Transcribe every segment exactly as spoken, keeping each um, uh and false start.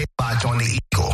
Watch on the Eagle.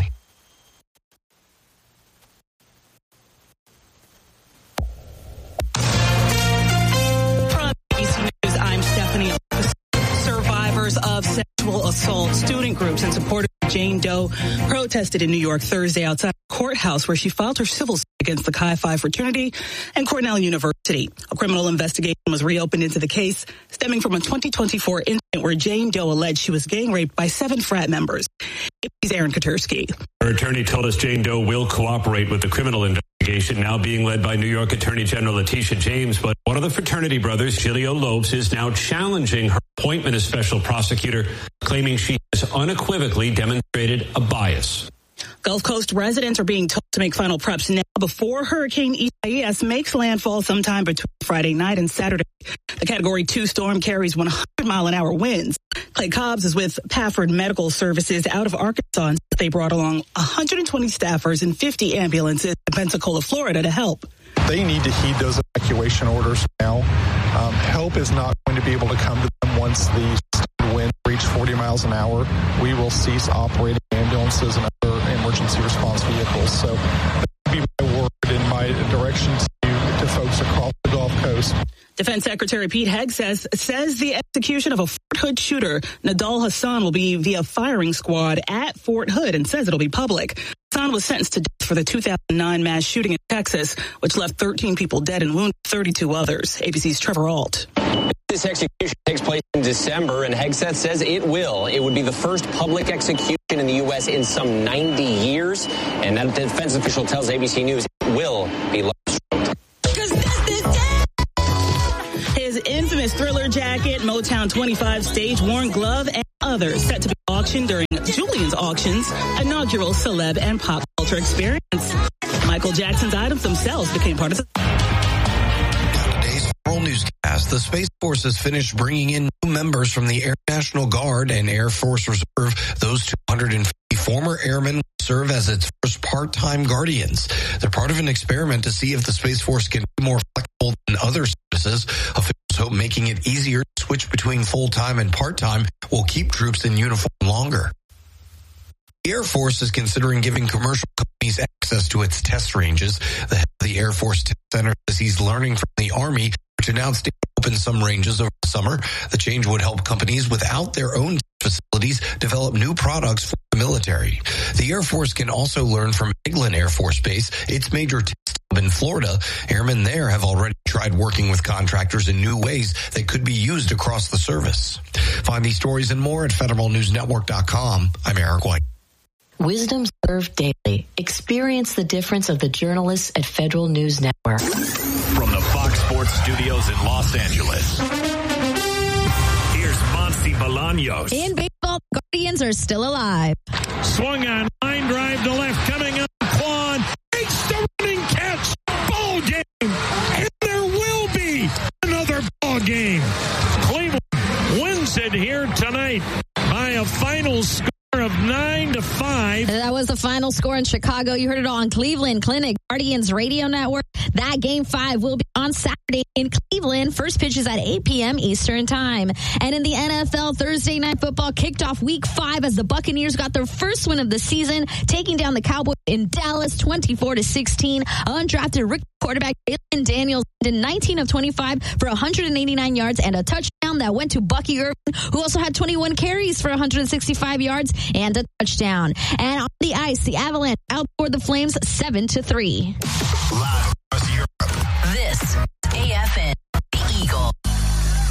From A B C News, I'm Stephanie. Survivors of sexual assault student groups and supporters of Jane Doe protested in New York Thursday outside the courthouse where she filed her civil suit against the Chi Phi fraternity and Cornell University. A criminal investigation was reopened into the case stemming from a twenty twenty-four incident where Jane Doe alleged she was gang raped by seven frat members. He's Aaron Katursky. Her attorney told us Jane Doe will cooperate with the criminal investigation now being led by New York Attorney General Letitia James. But one of the fraternity brothers, Giulio Lopes, is now challenging her appointment as special prosecutor, claiming she has unequivocally demonstrated a bias. Gulf Coast residents are being told to make final preps now before Hurricane Isaias makes landfall sometime between Friday night and Saturday. The Category two storm carries one hundred mile an hour winds. Clay Cobbs is with Pafford Medical Services out of Arkansas. They brought along one hundred twenty staffers and fifty ambulances to Pensacola, Florida to help. They need to heed those evacuation orders now. Um, help is not going to be able to come to them once the wind reach forty miles an hour. We will cease operating ambulances and other emergency response vehicles. So that would be my word and my direction to, to folks across the Gulf Coast. Defense Secretary Pete Hegseth says the execution of a Fort Hood shooter, Nadal Hassan, will be via firing squad at Fort Hood and says it'll be public. Hassan was sentenced to death for the two thousand nine mass shooting in Texas, which left thirteen people dead and wounded thirty-two others. A B C's Trevor Ault. This execution takes place in December, and Hegseth says it will. It would be the first public execution in the U S in some ninety years, and that defense official tells A B C News it will be live-streamed. His infamous Thriller jacket, Motown twenty-five stage-worn glove, and others set to be auctioned during Julian's Auctions inaugural celeb and pop culture experience. Michael Jackson's items themselves became part of the... Today's Federal Newscast. The Space Force has finished bringing in new members from the Air National Guard and Air Force Reserve. Those two hundred fifty former airmen will serve as its first part-time guardians. They're part of an experiment to see if the Space Force can be more flexible than other services. Officials hope making it easier to switch between full-time and part-time will keep troops in uniform longer. The Air Force is considering giving commercial companies access to its test ranges. The head of the Air Force Test Center says he's learning from the Army, which announced to open some ranges over the summer. The change would help companies without their own facilities develop new products for the military. The Air Force can also learn from Eglin Air Force Base, its major test hub in Florida. Airmen there have already tried working with contractors in new ways that could be used across the service. Find these stories and more at federal news network dot com. I'm Eric White. Wisdom served daily. Experience the difference of the journalists at Federal News Network. From the Fox Sports Studios in Los Angeles, here's Monty Bolaños. In baseball, the Guardians are still alive. Swung on, line drive to left, coming up, Quan makes the running catch. Ball game, and there will be another ball game. Cleveland wins it here tonight by a final score of nine to five. That was the final score in Chicago. You heard it all on Cleveland Clinic Guardians Radio Network. That game five will be on Saturday in Cleveland. First pitch is at eight p.m. Eastern time. And in the N F L, Thursday Night Football kicked off week five as the Buccaneers got their first win of the season, taking down the Cowboys in Dallas twenty-four to sixteen. Undrafted rookie quarterback Jalen Daniels did nineteen of twenty-five for one hundred eighty-nine yards and a touchdown that went to Bucky Irving, who also had twenty-one carries for one hundred sixty-five yards and a touchdown. And on the ice, the Avalanche outscored the Flames seven to three. Live across Europe. This